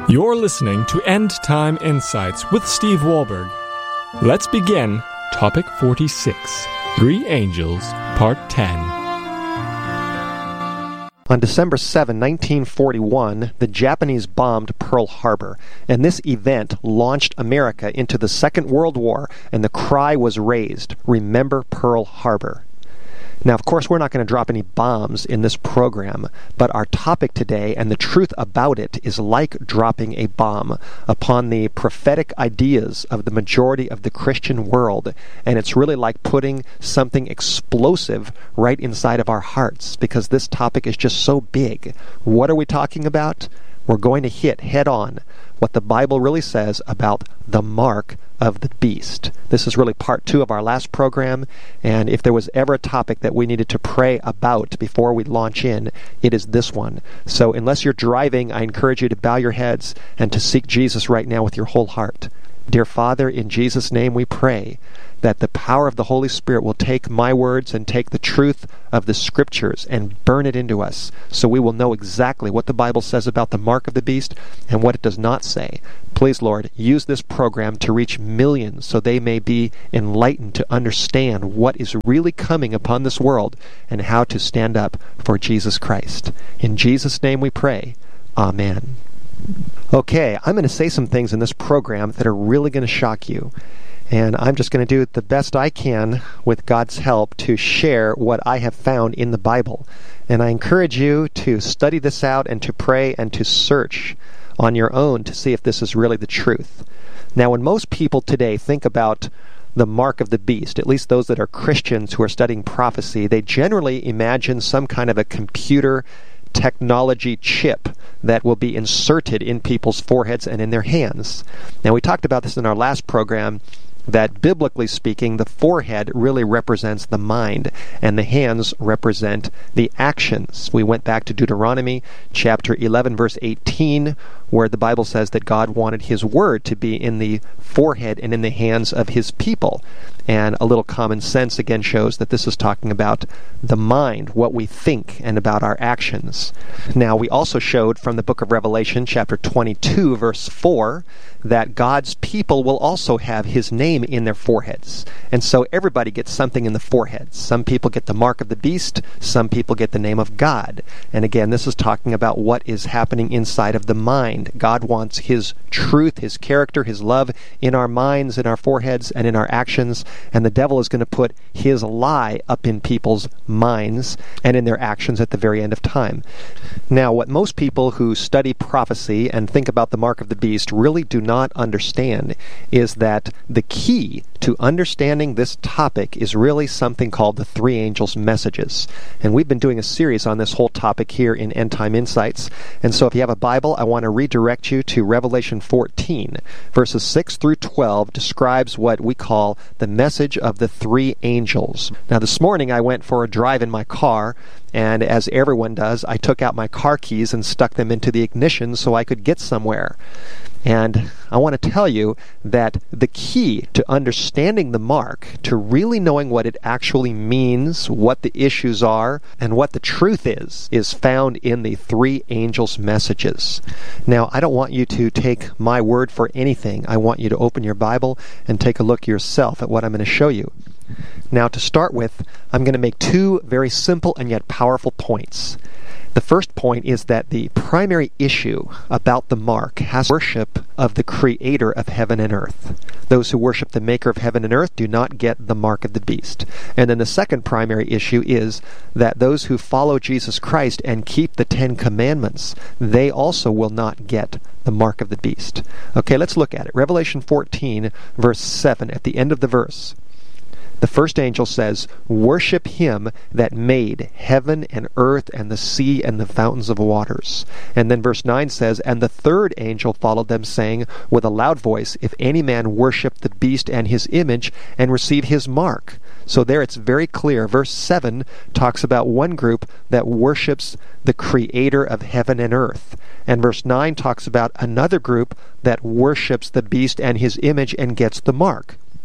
You're listening to End Time Insights with Steve Wahlberg. Let's begin Topic 46, Three Angels, Part 10. On December 7, 1941, the Japanese bombed Pearl Harbor, and this event launched America into the Second World War, and the cry was raised, "Remember Pearl Harbor." Now, of course, we're not going to drop any bombs in this program, but our topic today and the truth about it is like dropping a bomb upon the prophetic ideas of the majority of the Christian world, and it's really like putting something explosive right inside of our hearts, because this topic is just so big. What are we talking about? We're going to hit head-on what the Bible really says about the mark of the beast. This is really part 2 of our last program, and if there was ever a topic that we needed to pray about before we launch in, it is this one. So unless you're driving, I encourage you to bow your heads and to seek Jesus right now with your whole heart. Dear Father, in Jesus' name we pray that the power of the Holy Spirit will take my words and take the truth of the Scriptures and burn it into us, so we will know exactly what the Bible says about the mark of the beast and what it does not say. Please, Lord, use this program to reach millions so they may be enlightened to understand what is really coming upon this world and how to stand up for Jesus Christ. In Jesus' name we pray. Amen. Okay, I'm going to say some things in this program that are really going to shock you. And I'm just going to do the best I can with God's help to share what I have found in the Bible. And I encourage you to study this out and to pray and to search on your own to see if this is really the truth. Now, when most people today think about the mark of the beast, at least those that are Christians who are studying prophecy, they generally imagine some kind of a computer technology chip that will be inserted in people's foreheads and in their hands. Now, we talked about this in our last program, that biblically speaking, the forehead really represents the mind, and the hands represent the actions. We went back to Deuteronomy chapter 11, verse 18, where the Bible says that God wanted His Word to be in the forehead and in the hands of His people. And a little common sense again shows that this is talking about the mind, what we think, and about our actions. Now, we also showed from the book of Revelation, chapter 22, verse 4, that God's people will also have His name in their foreheads. And so everybody gets something in the forehead. Some people get the mark of the beast, some people get the name of God. And again, this is talking about what is happening inside of the mind. God wants His truth, His character, His love in our minds, in our foreheads, and in our actions. And the devil is going to put his lie up in people's minds and in their actions at the very end of time. Now, what most people who study prophecy and think about the mark of the beast really do not understand is that the key to understanding this topic is really something called the three angels' messages. And we've been doing a series on this whole topic here in End Time Insights. And so if you have a Bible, I want to redirect you to Revelation 14. Verses 6 through 12 describes what we call the message of the three angels. Now, this morning I went for a drive in my car, and as everyone does, I took out my car keys and stuck them into the ignition so I could get somewhere. And I want to tell you that the key to understanding the mark, to really knowing what it actually means, what the issues are, and what the truth is found in the three angels' messages. Now, I don't want you to take my word for anything. I want you to open your Bible and take a look yourself at what I'm going to show you. Now, to start with, I'm going to make 2 very simple and yet powerful points. The first point is that the primary issue about the mark has worship of the Creator of heaven and earth. Those who worship the Maker of heaven and earth do not get the mark of the beast. And then the second primary issue is that those who follow Jesus Christ and keep the 10 Commandments, they also will not get the mark of the beast. Okay, let's look at it. Revelation 14, verse 7, at the end of the verse. The first angel says, "Worship Him that made heaven and earth and the sea and the fountains of waters." And then verse 9 says, "And the third angel followed them, saying with a loud voice, If any man worship the beast and his image and receive his mark." So there it's very clear. Verse 7 talks about one group that worships the Creator of heaven and earth. And verse 9 talks about another group that worships the beast and his image and gets the mark.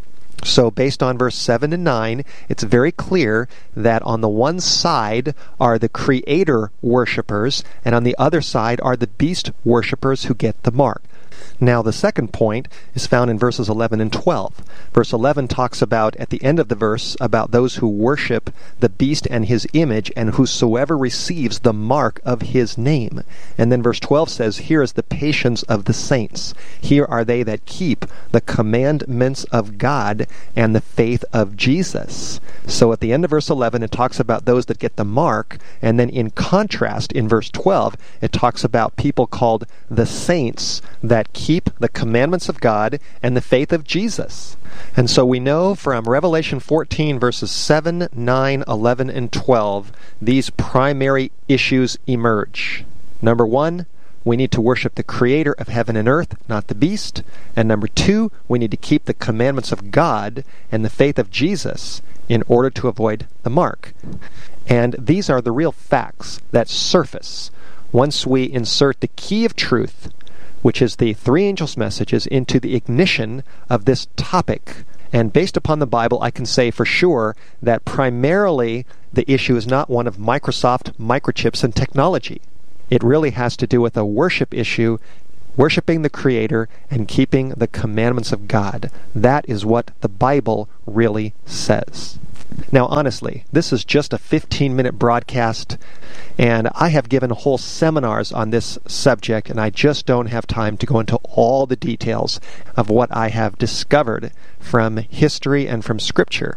So based on verse 7 and 9, it's very clear that on the one side are the Creator worshipers, and on the other side are the beast worshipers who get the mark. Now, the second point is found in verses 11 and 12. Verse 11 talks about, at the end of the verse, about those who worship the beast and his image, and whosoever receives the mark of his name. And then verse 12 says, here is the patience of the saints. Here are they that keep the commandments of God and the faith of Jesus. So at the end of verse 11, it talks about those that get the mark, and then in contrast, in verse 12, it talks about people called the saints that keep the commandments of God and the faith of Jesus. And so we know from Revelation 14, verses 7, 9, 11, and 12, these primary issues emerge. Number one, we need to worship the Creator of heaven and earth, not the beast. And number two, we need to keep the commandments of God and the faith of Jesus in order to avoid the mark. And these are the real facts that surface once we insert the key of truth, which is the three angels' messages, into the ignition of this topic. And based upon the Bible, I can say for sure that primarily the issue is not one of Microsoft microchips and technology. It really has to do with a worship issue, worshiping the Creator and keeping the commandments of God. That is what the Bible really says. Now, honestly, this is just a 15-minute broadcast, and I have given whole seminars on this subject, and I just don't have time to go into all the details of what I have discovered from history and from Scripture.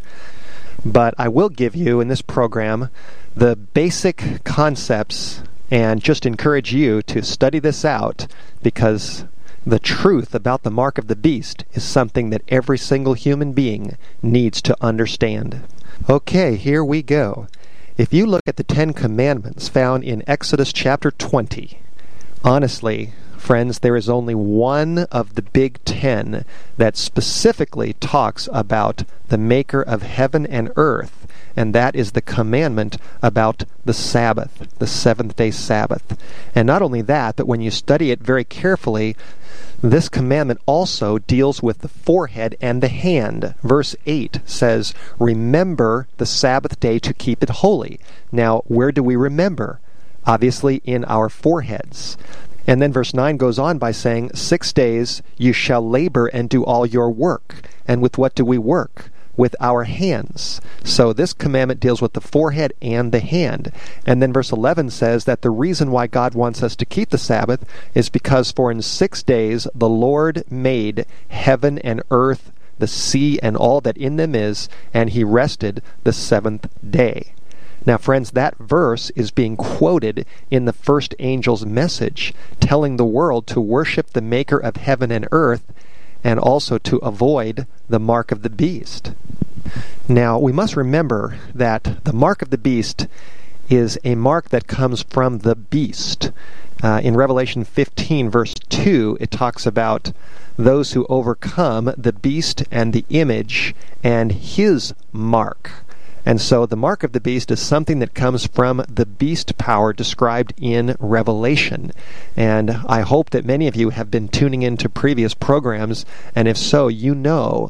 But I will give you, in this program, the basic concepts and just encourage you to study this out, because the truth about the mark of the beast is something that every single human being needs to understand. Okay, here we go. If you look at the 10 Commandments found in Exodus chapter 20, honestly, friends, there is only one of the big 10 that specifically talks about the Maker of heaven and earth, and that is the commandment about the Sabbath, the seventh-day Sabbath. And not only that, but when you study it very carefully, this commandment also deals with the forehead and the hand. Verse 8 says, remember the Sabbath day to keep it holy. Now, where do we remember? Obviously, in our foreheads. And then verse 9 goes on by saying, 6 days you shall labor and do all your work. And with what do we work? With our hands. So this commandment deals with the forehead and the hand. And then verse 11 says that the reason why God wants us to keep the Sabbath is because for in 6 days the Lord made heaven and earth, the sea, and all that in them is, and he rested the seventh day. Now, friends, that verse is being quoted in the first angel's message, telling the world to worship the Maker of heaven and earth, and also to avoid the mark of the beast. Now, we must remember that the mark of the beast is a mark that comes from the beast. In Revelation 15, verse 2, it talks about those who overcome the beast and the image and his mark. And so the mark of the beast is something that comes from the beast power described in Revelation. And I hope that many of you have been tuning into previous programs, and if so, you know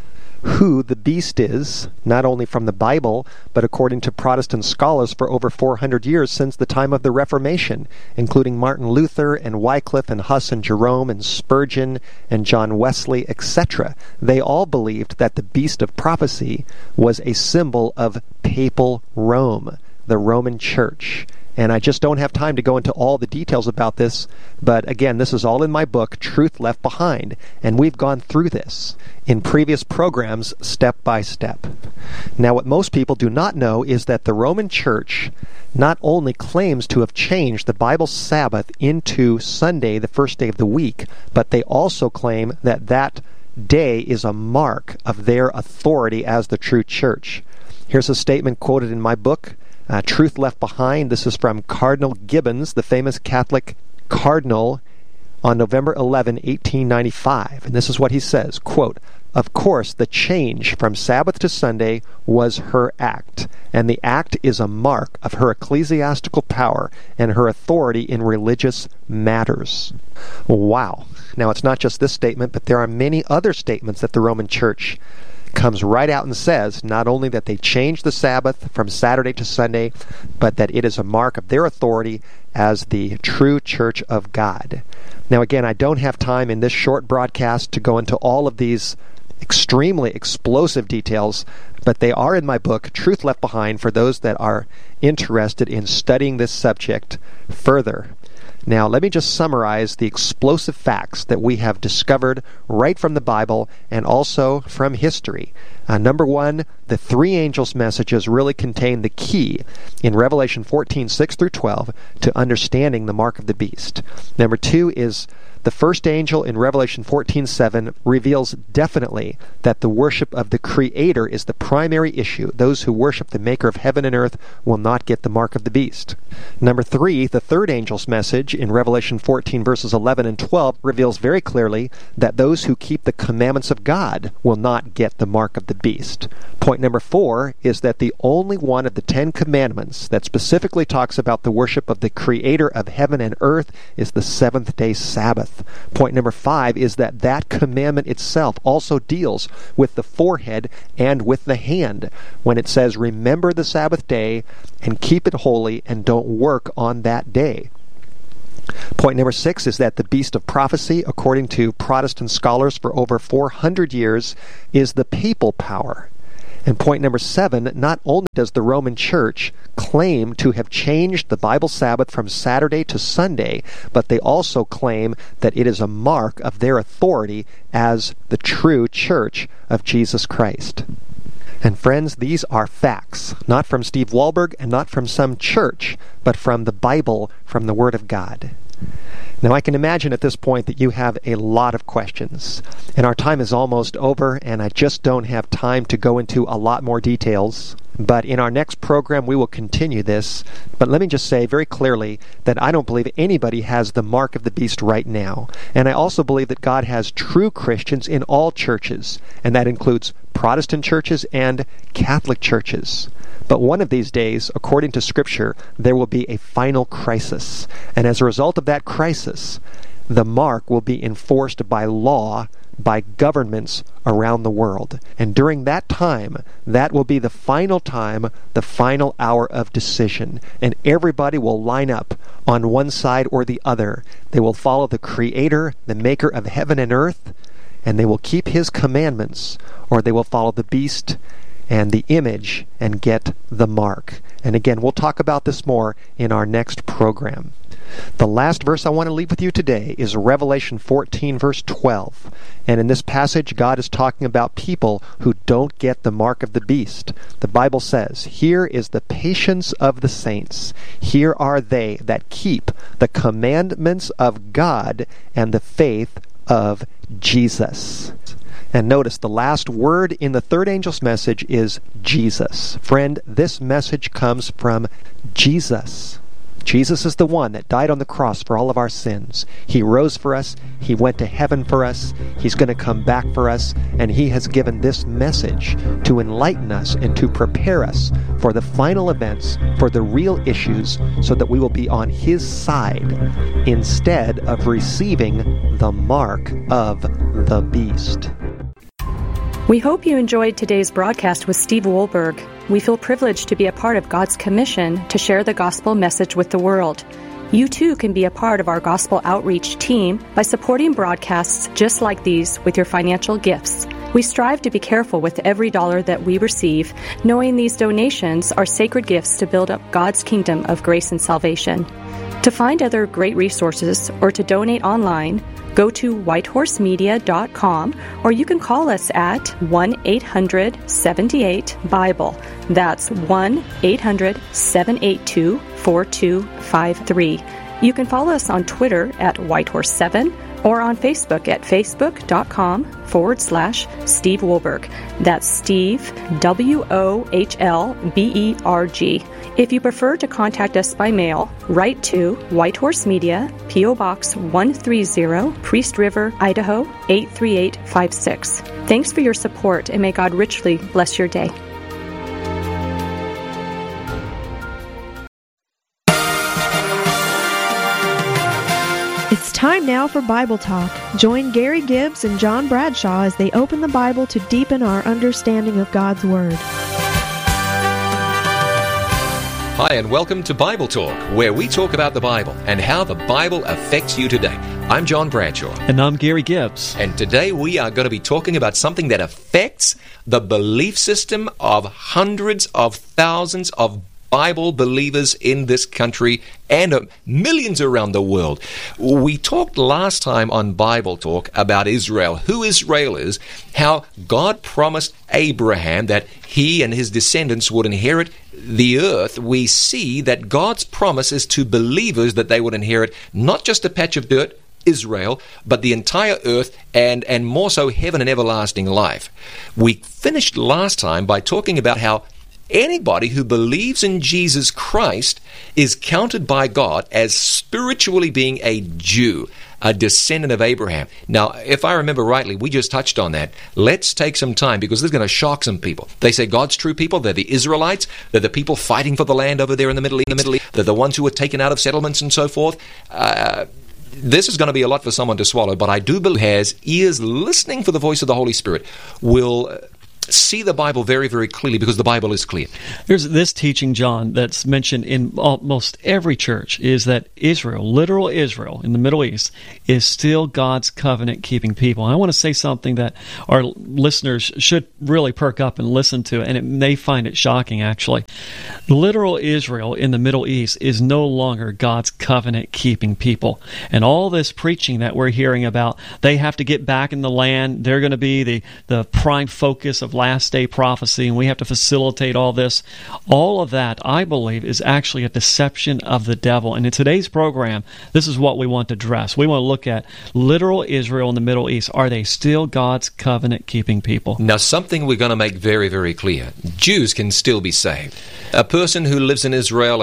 who the beast is, not only from the Bible, but according to Protestant scholars for over 400 years since the time of the Reformation, including Martin Luther and Wycliffe and Huss and Jerome and Spurgeon and John Wesley, etc. They all believed that the beast of prophecy was a symbol of papal Rome, the Roman Church. And I just don't have time to go into all the details about this, but again, this is all in my book, Truth Left Behind, and we've gone through this in previous programs step by step. Now, what most people do not know is that the Roman Church not only claims to have changed the Bible's Sabbath into Sunday, the first day of the week, but they also claim that that day is a mark of their authority as the true church. Here's a statement quoted in my book, Truth Left Behind. This is from Cardinal Gibbons, the famous Catholic cardinal, on November 11, 1895. And this is what he says, quote, "Of course, the change from Sabbath to Sunday was her act, and the act is a mark of her ecclesiastical power and her authority in religious matters." Wow. Now, it's not just this statement, but there are many other statements that the Roman Church comes right out and says not only that they changed the Sabbath from Saturday to Sunday, but that it is a mark of their authority as the true church of God. Now again, I don't have time in this short broadcast to go into all of these extremely explosive details, but they are in my book, Truth Left Behind, for those that are interested in studying this subject further. Now, let me just summarize the explosive facts that we have discovered right from the Bible and also from history. Number one, the three angels' messages really contain the key in Revelation 14:6 through 12 to understanding the mark of the beast. Number two is the first angel in Revelation 14:7 reveals definitely that the worship of the Creator is the primary issue. Those who worship the Maker of heaven and earth will not get the mark of the beast. Number three, the third angel's message in Revelation 14 verses 11 and 12 reveals very clearly that those who keep the commandments of God will not get the mark of the beast. Point number four is that the only one of the 10 commandments that specifically talks about the worship of the Creator of heaven and earth is the seventh-day Sabbath. Point number five is that commandment itself also deals with the forehead and with the hand when it says, remember the Sabbath day and keep it holy and don't work on that day. Point number six is that the beast of prophecy, according to Protestant scholars for over 400 years, is the papal power. And point number seven, not only does the Roman Church claim to have changed the Bible Sabbath from Saturday to Sunday, but they also claim that it is a mark of their authority as the true church of Jesus Christ. And friends, these are facts, not from Steve Wohlberg and not from some church, but from the Bible, from the Word of God. Now, I can imagine at this point that you have a lot of questions, and our time is almost over, and I just don't have time to go into a lot more details. But in our next program, we will continue this. But let me just say very clearly that I don't believe anybody has the mark of the beast right now. And I also believe that God has true Christians in all churches, and that includes Protestant churches and Catholic churches. But one of these days, according to Scripture, there will be a final crisis. And as a result of that crisis, the mark will be enforced by law by governments around the world. And during that time, that will be the final time, the final hour of decision. And everybody will line up on one side or the other. They will follow the Creator, the Maker of heaven and earth, and they will keep His commandments, or they will follow the beast and the image and get the mark. And again, we'll talk about this more in our next program. The last verse I want to leave with you today is Revelation 14, verse 12. And in this passage, God is talking about people who don't get the mark of the beast. The Bible says, here is the patience of the saints. Here are they that keep the commandments of God and the faith of Jesus. And notice the last word in the third angel's message is Jesus. Friend, this message comes from Jesus. Jesus is the one that died on the cross for all of our sins. He rose for us. He went to heaven for us. He's going to come back for us. And He has given this message to enlighten us and to prepare us for the final events, for the real issues, so that we will be on His side instead of receiving the mark of the beast. We hope you enjoyed today's broadcast with Steve Wohlberg. We feel privileged to be a part of God's commission to share the gospel message with the world. You too can be a part of our gospel outreach team by supporting broadcasts just like these with your financial gifts. We strive to be careful with every dollar that we receive, knowing these donations are sacred gifts to build up God's kingdom of grace and salvation. To find other great resources or to donate online, go to whitehorsemedia.com, or you can call us at 1-800-78-BIBLE. That's 1-800-782-4253. You can follow us on Twitter at Whitehorse7 or on Facebook at facebook.com/Steve Wohlberg. That's Steve, WOHLBERG. If you prefer to contact us by mail, write to White Horse Media, P.O. Box 130, Priest River, Idaho 83856. Thanks for your support, and may God richly bless your day. It's time now for Bible Talk. Join Gary Gibbs and John Bradshaw as they open the Bible to deepen our understanding of God's Word. Hi, and welcome to Bible Talk, where we talk about the Bible and how the Bible affects you today. I'm John Bradshaw. And I'm Gary Gibbs. And today we are going to be talking about something that affects the belief system of hundreds of thousands of Bible believers in this country and millions around the world. We talked last time on Bible Talk about Israel, who Israel is, how God promised Abraham that he and his descendants would inherit the earth. We see that God's promise is to believers that they would inherit not just a patch of dirt, Israel, but the entire earth and more so heaven and everlasting life. We finished last time by talking about how anybody who believes in Jesus Christ is counted by God as spiritually being a Jew, a descendant of Abraham. Now, if I remember rightly, we just touched on that. Let's take some time because this is going to shock some people. They say God's true people, they're the Israelites, they're the people fighting for the land over there in the Middle East, they're the ones who were taken out of settlements and so forth. This is going to be a lot for someone to swallow, but I do believe has ears listening for the voice of the Holy Spirit will see the Bible very, very clearly because the Bible is clear. There's this teaching, John, that's mentioned in almost every church is that Israel, literal Israel in the Middle East, is still God's covenant-keeping people. And I want to say something that our listeners should really perk up and listen to, and it may find it shocking, actually. Literal Israel in the Middle East is no longer God's covenant-keeping people. And all this preaching that we're hearing about, they have to get back in the land, they're going to be the prime focus of last day prophecy, and we have to facilitate all this. All of that, I believe, is actually a deception of the devil. And in today's program, this is what we want to address. We want to look at literal Israel in the Middle East. Are they still God's covenant-keeping people? Now, something we're going to make very, very clear. Jews can still be saved. A person who lives in Israel,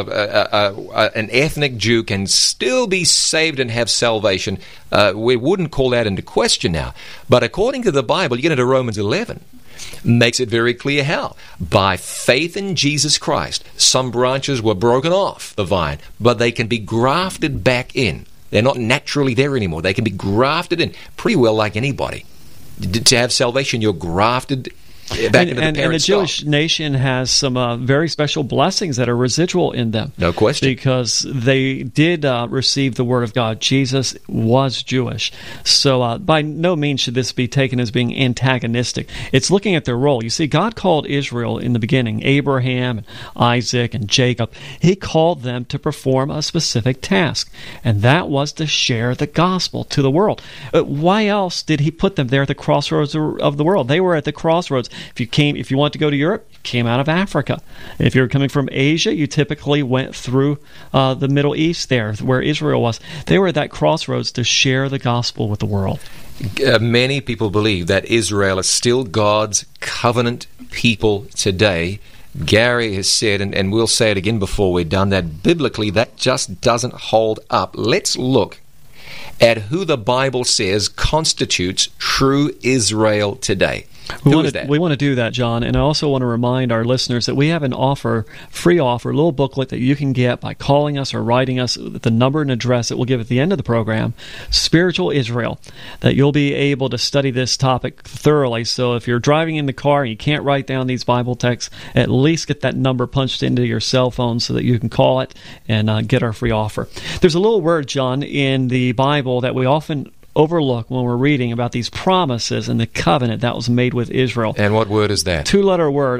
an ethnic Jew, can still be saved and have salvation. We wouldn't call that into question now. But according to the Bible, you get into Romans 11. Makes it very clear how. By faith in Jesus Christ, some branches were broken off the vine, but they can be grafted back in. They're not naturally there anymore. They can be grafted in pretty well like anybody. To have salvation, you're grafted back into the parent and the Jewish nation has some very special blessings that are residual in them. No question. Because they did receive the Word of God. Jesus was Jewish. So by no means should this be taken as being antagonistic. It's looking at their role. You see, God called Israel in the beginning, Abraham, and Isaac, and Jacob. He called them to perform a specific task, and that was to share the gospel to the world. Why else did He put them there at the crossroads of the world? They were at the crossroads. If you want to go to Europe, you came out of Africa. If you're coming from Asia, you typically went through the Middle East there, where Israel was. They were at that crossroads to share the gospel with the world. Many people believe that Israel is still God's covenant people today. Gary has said, and we'll say it again before we're done, that biblically that just doesn't hold up. Let's look at who the Bible says constitutes true Israel today. We want to do that, John, and I also want to remind our listeners that we have an free offer, a little booklet that you can get by calling us or writing us the number and address that we'll give at the end of the program, Spiritual Israel, that you'll be able to study this topic thoroughly. So if you're driving in the car and you can't write down these Bible texts, at least get that number punched into your cell phone so that you can call it and get our free offer. There's a little word, John, in the Bible that we often overlook when we're reading about these promises and the covenant that was made with Israel. And what word is that? Two-letter word,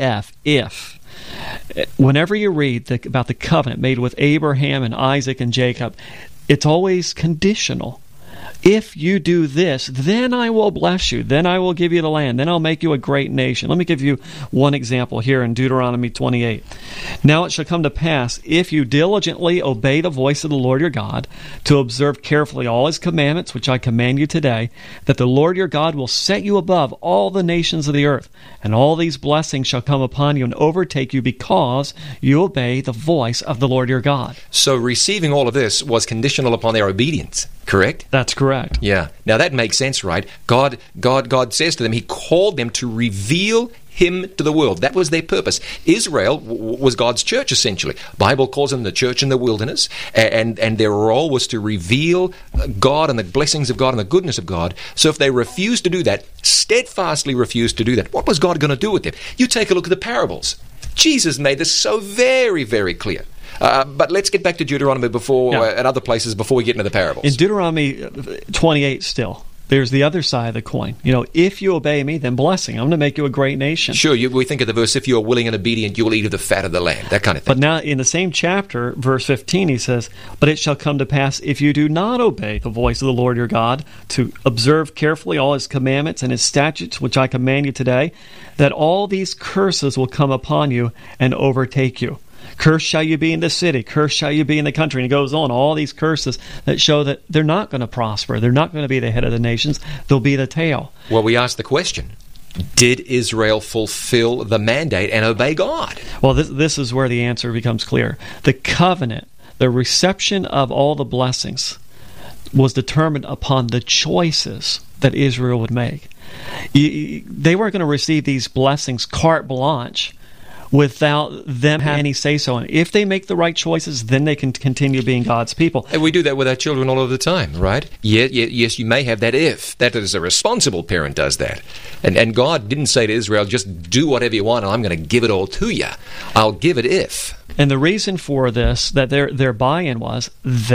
if. Whenever you read about the covenant made with Abraham and Isaac and Jacob, it's always conditional. If you do this, then I will bless you. Then I will give you the land. Then I'll make you a great nation. Let me give you one example here in Deuteronomy 28. Now it shall come to pass, if you diligently obey the voice of the Lord your God, to observe carefully all His commandments, which I command you today, that the Lord your God will set you above all the nations of the earth, and all these blessings shall come upon you and overtake you because you obey the voice of the Lord your God. So receiving all of this was conditional upon their obedience, correct? That's correct. Yeah. Now that makes sense, right? God says to them, He called them to reveal him to the world. That was their purpose. Israel was God's church, essentially. Bible calls them the church in the wilderness, and their role was to reveal God and the blessings of God and the goodness of God. So if they refused to do that, steadfastly refused to do that, what was God going to do with them? You take a look at the parables. Jesus made this so very, very clear. But let's get back to Deuteronomy and other places before we get into the parables. In Deuteronomy 28 still, there's the other side of the coin. If you obey me, then blessing. I'm going to make you a great nation. Sure, we think of the verse, if you are willing and obedient, you will eat of the fat of the land, that kind of thing. But now in the same chapter, verse 15, he says, but it shall come to pass, if you do not obey the voice of the Lord your God, to observe carefully all his commandments and his statutes, which I command you today, that all these curses will come upon you and overtake you. Cursed shall you be in the city, cursed shall you be in the country. And it goes on, all these curses that show that they're not going to prosper. They're not going to be the head of the nations. They'll be the tail. Well, we ask the question, did Israel fulfill the mandate and obey God? Well, this is where the answer becomes clear. The covenant, the reception of all the blessings, was determined upon the choices that Israel would make. They weren't going to receive these blessings carte blanche without them having any say-so. And if they make the right choices, then they can continue being God's people. And we do that with our children all of the time, right? Yes, you may have that if. That is, a responsible parent does that. And God didn't say to Israel, just do whatever you want and I'm going to give it all to you. I'll give it if. And the reason for this, that their buy-in was,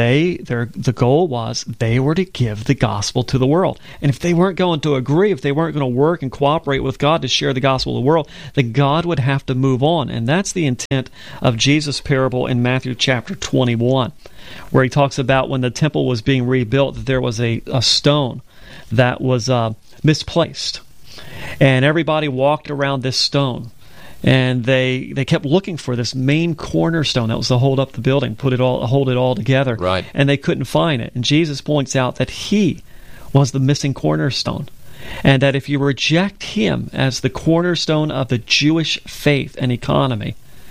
the goal was they were to give the gospel to the world. And if they weren't going to agree, if they weren't going to work and cooperate with God to share the gospel with the world, then God would have to move on. And that's the intent of Jesus' parable in Matthew chapter 21, where he talks about when the temple was being rebuilt, that there was a stone that was misplaced. And everybody walked around this stone. And they kept looking for this main cornerstone that was to hold up the building, hold it all together. Right. And they couldn't find it. And Jesus points out that he was the missing cornerstone. And that if you reject him as the cornerstone of the Jewish faith and economy,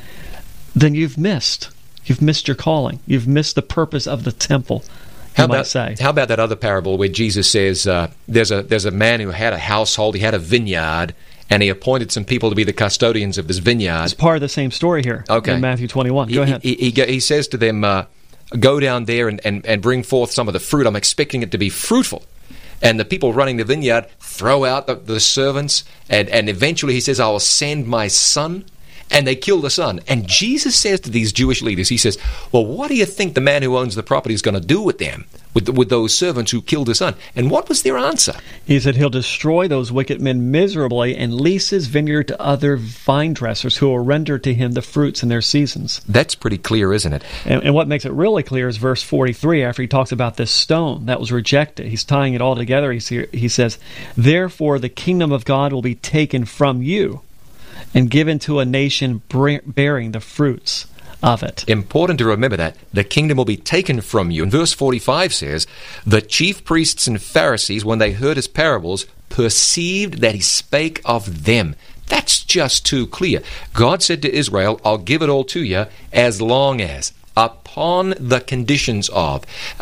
then you've missed your calling. You've missed the purpose of the temple. How about that other parable where Jesus says there's a man who had a household, he had a vineyard, and he appointed some people to be the custodians of this vineyard. It's part of the same story here in Matthew 21. Go ahead. He says to them, go down there and bring forth some of the fruit. I'm expecting it to be fruitful. And the people running the vineyard throw out the servants, and eventually he says, I will send my son. And they kill the son. And Jesus says to these Jewish leaders, he says, well, what do you think the man who owns the property is going to do with them, with those servants who killed the son? And what was their answer? He said he'll destroy those wicked men miserably and lease his vineyard to other vine dressers who will render to him the fruits in their seasons. That's pretty clear, isn't it? And what makes it really clear is verse 43, after he talks about this stone that was rejected. He's tying it all together. He says, therefore the kingdom of God will be taken from you and given to a nation bearing the fruits of it. Important to remember that. The kingdom will be taken from you. And verse 45 says, the chief priests and Pharisees, when they heard his parables, perceived that he spake of them. That's just too clear. God said to Israel, I'll give it all to you as long as, upon the conditions of,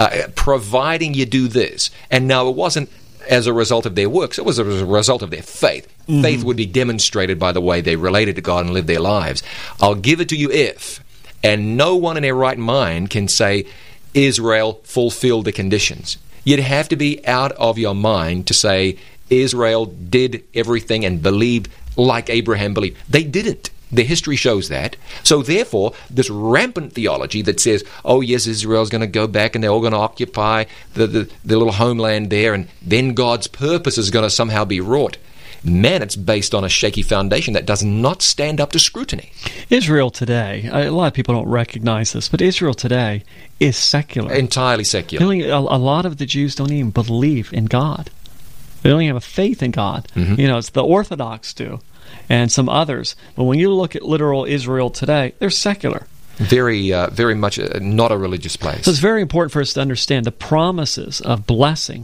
providing you do this. And now it wasn't as a result of their works, it was as a result of their faith. Mm-hmm. Faith would be demonstrated by the way they related to God and lived their lives. I'll give it to you if, and no one in their right mind can say Israel fulfilled the conditions. You'd have to be out of your mind to say Israel did everything and believed like Abraham believed. They didn't. The history shows that. So therefore, this rampant theology that says, oh yes, Israel's going to go back and they're all going to occupy the little homeland there, and then God's purpose is going to somehow be wrought. Man, it's based on a shaky foundation that does not stand up to scrutiny. Israel today, a lot of people don't recognize this, but Israel today is secular. Entirely secular. A lot of the Jews don't even believe in God. They don't even have a faith in God. Mm-hmm. It's the Orthodox do, and some others. But when you look at literal Israel today, they're secular. Very much not a religious place. So it's very important for us to understand the promises of blessing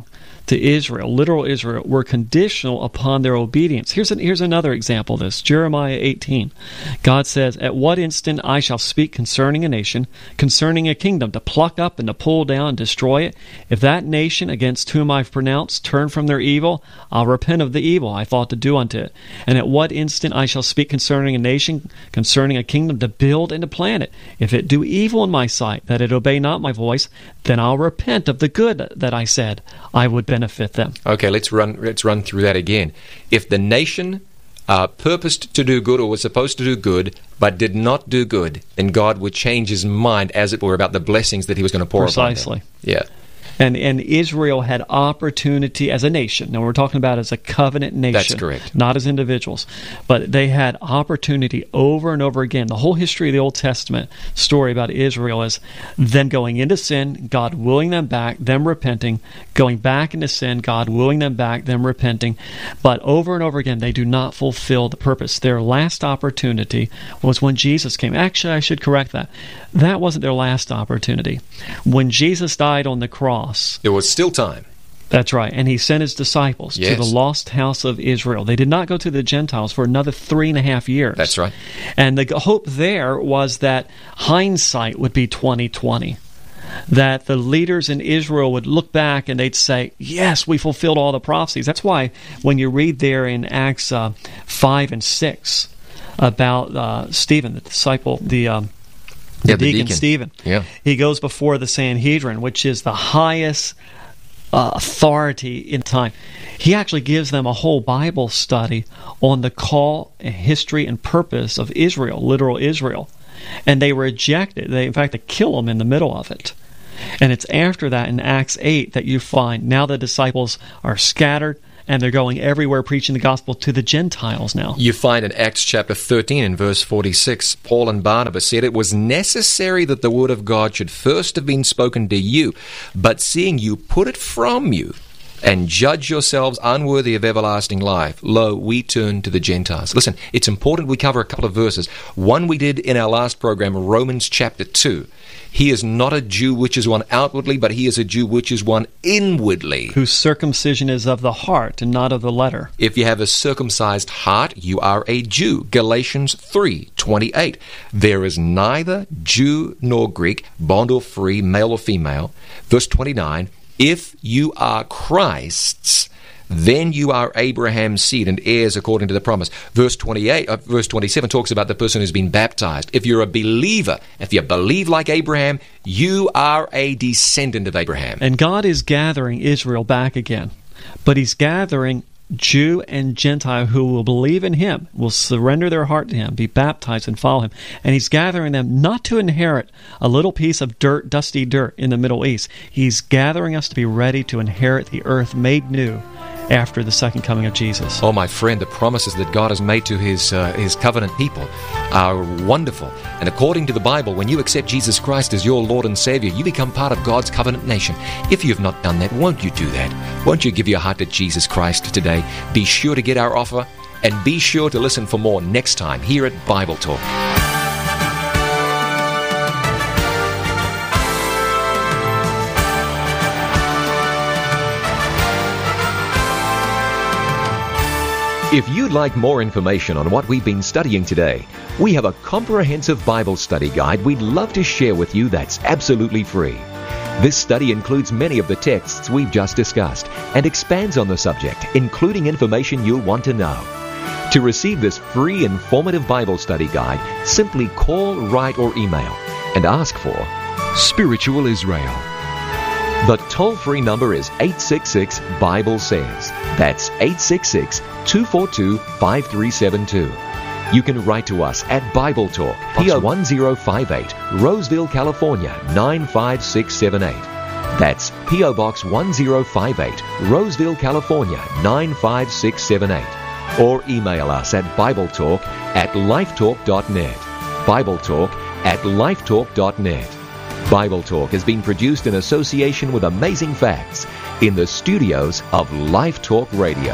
to Israel, literal Israel, were conditional upon their obedience. Here's another example of this. Jeremiah 18. God says, "At what instant I shall speak concerning a nation, concerning a kingdom, to pluck up and to pull down and destroy it. If that nation against whom I've pronounced turn from their evil, I'll repent of the evil I thought to do unto it. And at what instant I shall speak concerning a nation, concerning a kingdom, to build and to plant it. If it do evil in my sight, that it obey not my voice, then I'll repent of the good that I said I would benefit them." Okay, let's run through that again. If the nation purposed to do good or was supposed to do good but did not do good, then God would change his mind, as it were, about the blessings that he was going to pour upon them. Precisely. Yeah. And Israel had opportunity as a nation. Now we're talking about as a covenant nation. That's correct. Not as individuals. But they had opportunity over and over again. The whole history of the Old Testament story about Israel is them going into sin, God wooing them back, them repenting, going back into sin, God wooing them back, them repenting. But over and over again, they do not fulfill the purpose. Their last opportunity was when Jesus came. Actually, I should correct that. That wasn't their last opportunity. When Jesus died on the cross, there was still time. That's right. And he sent his disciples to the lost house of Israel. They did not go to the Gentiles for another 3.5 years. That's right. And the hope there was that hindsight would be 20/20. That the leaders in Israel would look back and they'd say, yes, we fulfilled all the prophecies. That's why when you read there in Acts 5 and 6 about Stephen, the disciple, the deacon Stephen. Yeah. He goes before the Sanhedrin, which is the highest authority in time. He actually gives them a whole Bible study on the call, and history, and purpose of Israel, literal Israel. And they rejected. In fact, they kill him in the middle of it. And it's after that in Acts 8 that you find now the disciples are scattered, and they're going everywhere preaching the gospel to the Gentiles now. You find in Acts chapter 13 and verse 46, Paul and Barnabas said, "It was necessary that the word of God should first have been spoken to you, but seeing you put it from you, and judge yourselves unworthy of everlasting life, lo, we turn to the Gentiles." Listen, it's important we cover a couple of verses. One we did in our last program, Romans chapter 2. He is not a Jew which is one outwardly, but he is a Jew which is one inwardly. Whose circumcision is of the heart and not of the letter. If you have a circumcised heart, you are a Jew. Galatians 3:28. There is neither Jew nor Greek, bond or free, male or female. Verse 29. If you are Christ's, then you are Abraham's seed and heirs according to the promise. Verse 27 talks about the person who's been baptized. If you're a believer, if you believe like Abraham, you are a descendant of Abraham. And God is gathering Israel back again. But he's gathering Jew and Gentile who will believe in him, will surrender their heart to him, be baptized and follow him. And he's gathering them not to inherit a little piece of dirt, dusty dirt in the Middle East. He's gathering us to be ready to inherit the earth made new after the second coming of Jesus. Oh, my friend, the promises that God has made to his covenant people are wonderful. And according to the Bible, when you accept Jesus Christ as your Lord and Savior, you become part of God's covenant nation. If you've not done that, won't you do that? Won't you give your heart to Jesus Christ today? Be sure to get our offer, and be sure to listen for more next time here at Bible Talk. If you'd like more information on what we've been studying today, we have a comprehensive Bible study guide we'd love to share with you that's absolutely free. This study includes many of the texts we've just discussed and expands on the subject, including information you'll want to know. To receive this free, informative Bible study guide, simply call, write, or email and ask for Spiritual Israel. The toll-free number is 866-BIBLE-SAYS. That's 866-242-5372. You can write to us at Bible Talk, P.O. 1058, Roseville, California, 95678. That's P.O. Box 1058, Roseville, California, 95678. Or email us at BibleTalk@lifetalk.net. BibleTalk@lifetalk.net. Bible Talk has been produced in association with Amazing Facts in the studios of Life Talk Radio.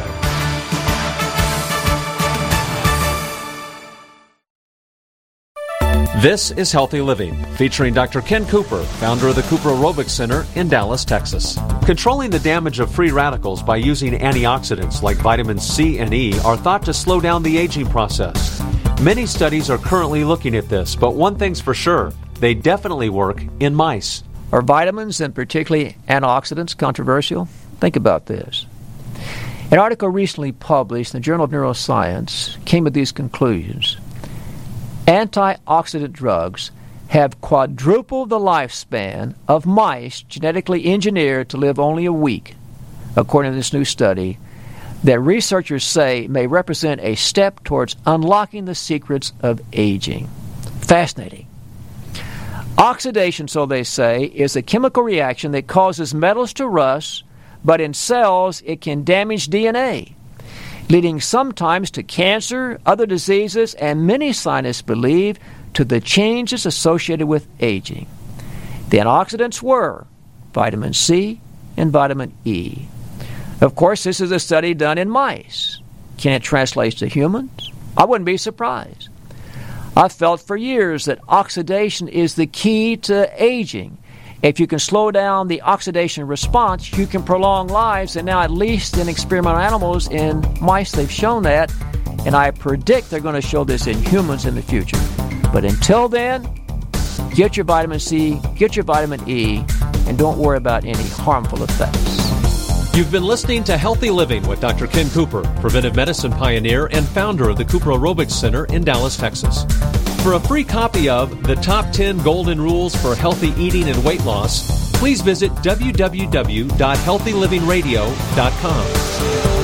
This is Healthy Living, featuring Dr. Ken Cooper, founder of the Cooper Aerobics Center in Dallas, Texas. Controlling the damage of free radicals by using antioxidants like vitamins C and E are thought to slow down the aging process. Many studies are currently looking at this, but one thing's for sure, they definitely work in mice. Are vitamins, and particularly antioxidants, controversial? Think about this. An article recently published in the Journal of Neuroscience came with these conclusions. Antioxidant drugs have quadrupled the lifespan of mice genetically engineered to live only a week, according to this new study that researchers say may represent a step towards unlocking the secrets of aging. Fascinating. Oxidation, so they say, is a chemical reaction that causes metals to rust, but in cells it can damage DNA, leading sometimes to cancer, other diseases, and many scientists believe to the changes associated with aging. The antioxidants were vitamin C and vitamin E. Of course, this is a study done in mice. Can it translate to humans? I wouldn't be surprised. I've felt for years that oxidation is the key to aging. If you can slow down the oxidation response, you can prolong lives, and now at least in experimental animals, in mice, they've shown that, and I predict they're going to show this in humans in the future. But until then, get your vitamin C, get your vitamin E, and don't worry about any harmful effects. You've been listening to Healthy Living with Dr. Ken Cooper, preventive medicine pioneer and founder of the Cooper Aerobics Center in Dallas, Texas. For a free copy of The Top 10 Golden Rules for Healthy Eating and Weight Loss, please visit www.healthylivingradio.com.